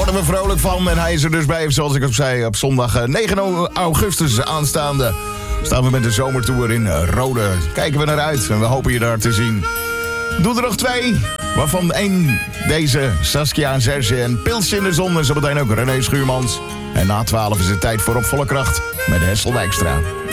worden we vrolijk van. En hij is er dus bij, zoals ik al zei, op zondag 9 augustus aanstaande. Staan we met de zomertour in Rode. Kijken we naar uit en we hopen je daar te zien. Doe er nog 2, waarvan 1 deze Saskia en Serge en Pilsje in de Zon. En zometeen ook René Schuurmans. En na 12 is het tijd voor Op Volle Kracht met Hessel Wijkstra.